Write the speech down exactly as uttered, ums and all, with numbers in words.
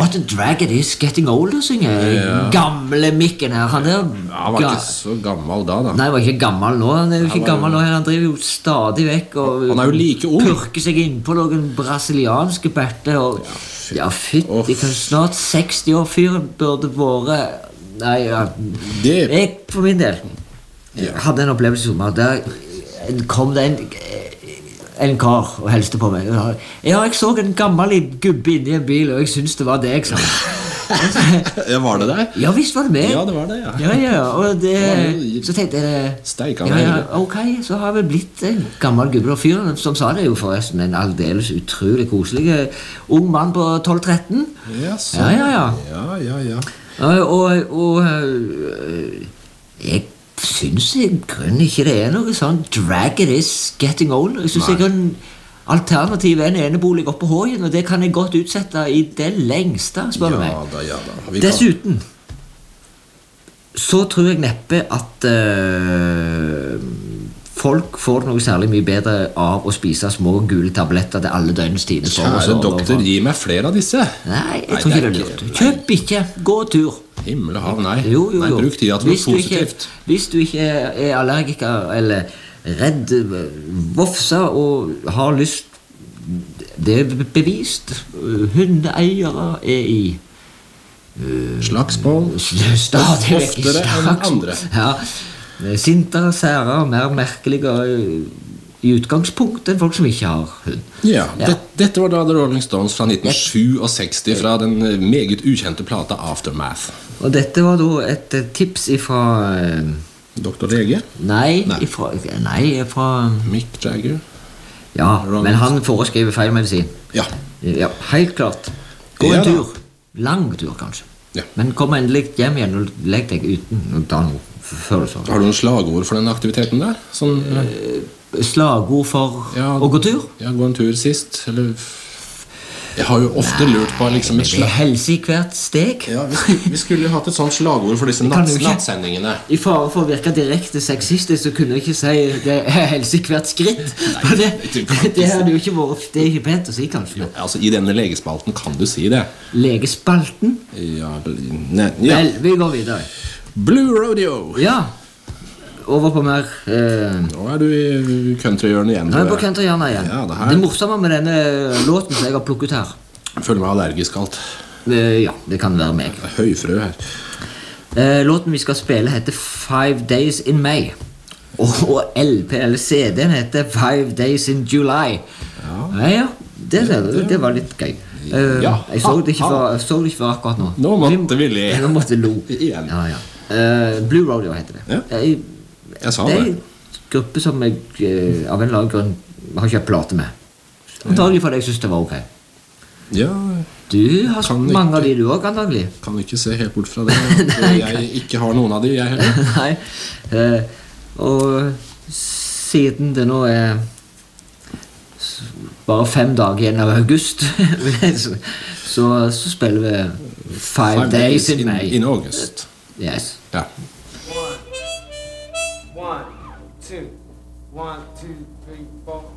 What a drag it is getting older, synger Ja. gamle Mikken her. Han, er, Ja, han var ga- ikke så gammel da da. Nei, han var ikke gammel nå. Han er jo ikke Han var jo- gammel nå. Han driver jo stadig vekk og Han er jo like ung. purker seg inn på noen brasilianske better. Og, ja, fytti, Åh. kan snart seksti år fyren burde vært. Nei, ja. Det- Jeg, for min del, Ja. hadde en opplevelse som at der kom det en en kar og helste på meg. Ja, jeg så en gammel gubbe inni en bil, og jeg syntes det var deg, sa han. Ja, var det der? Ja, visst var det meg. Ja, det var det, ja. Ja, ja, og det, Ja, så tenkte jeg Steik av ja, meg. ja, ok, så har jeg vel blitt en gammel gubbe. Og fyren som sa det, er jo forresten en aldeles utrolig koselig ung mann på tolv tretten. Ja, så. Ja, ja, ja. Ja, ja, ja. Og, og, og øh, jeg synes i grunnen ikke det er noe sånn drag it is getting old. Jeg synes Nei. jeg kan alternativ en enebolig oppe på Hågen, og det kan jeg godt utsette i det lengste, spør du Ja meg. da, ja da. Vi kan- Dessuten så tror jeg neppe at øh, folk får noe særlig mye bedre av å spise små gule tabletter til alle døgnets tider. for å Kjære sove og doktor, for- gi meg flere av disse. Nei, jeg Nei, tror det ikke er det er ikke- lurt. Kjøp ikke, gå tur. Himmel og hav, nei. Jo, jo, Nei, jo. bruk tida til noe Hvis du ikke- positivt. Hvis du ikke er allergiker eller redd øh, vofse og har lyst. Det er bevist. Hundeeiere er i Slagsmål. stadig vekk i Oftere enn slagsmål. andre. Ja, sintere, sære og mer merkelige øh, i utgangspunktet enn folk som ikke har hund. Ja, Ja. Det, dette var da The Rolling Stones fra nitten sekstisju fra den eh, meget ukjente plata Aftermath. Og dette var da et eh, tips ifra øh, Doktor Lege, Nei, Nei. ifra, nei, ifra Mick Jagger. Ja, Rolling men han foreskriver feil medisin. Ja, Ja, helt klart. Gå Ja en da. tur. Lang tur, kanskje. Ja. Men kom endelig hjem igjen og legg deg uten å ta noe før du sover. har du noen slagord for den aktiviteten der? Sånn, Slagord for Ja. å gå tur? ja, gå en tur sist, eller... Jeg har jo ofte lurt på liksom et Det er slag... helse i hvert steg. Ja, vi skulle, vi skulle hatt et sånt slagord for disse Det kan natt, du ikke. nattsendingene. I fare for å virke direkte sexistisk så kunne jeg ikke si det er helse i hvert skritt. For det, det kan ikke det hadde jo ikke vært Det er ikke pent å si, kanskje. Altså, i denne legespalten kan du si det. Legespalten. Ja, ne, ja. Vel, vi går videre. Blue Rodeo. Ja. Over på mer eh, Nå er du i countryhjørnet igjen. Nå er jeg tror på jeg. Countryhjørnet igjen. Ja, det her- det morsomme med denne låten som jeg har plukket her Jeg føler meg allergisk alt. eh, Ja, det kan være meg. Det er høyfrø her. Eh, låten vi skal spille heter Five Days in May. Og, og L P, eller C D-en heter Five Days in July. Ja, ja det, det, det var litt gøy. Eh, Ja. Jeg så det ikke for, jeg så det ikke for akkurat nå. Nå måtte vi le. Nå måtte vi lo. Igjen. Ja, ja. Eh, Blue Rodeo heter det. Ja. Eh, Jeg sa det er det. en gruppe som jeg eh, av en eller annen grunn har kjøpt plate med. Antagelig fordi jeg synes det var ok. Ja, Du har Kan mange av ikke. de du også, antagelig. kan ikke se helt bort fra det. At jeg ikke har noen av de, jeg heller. Nei. Eh, og siden det nå er s- bare fem dager igjen av august, så, så spiller vi Five, Days in May. in August. Yes. Ja. One, two, one, two, three, four.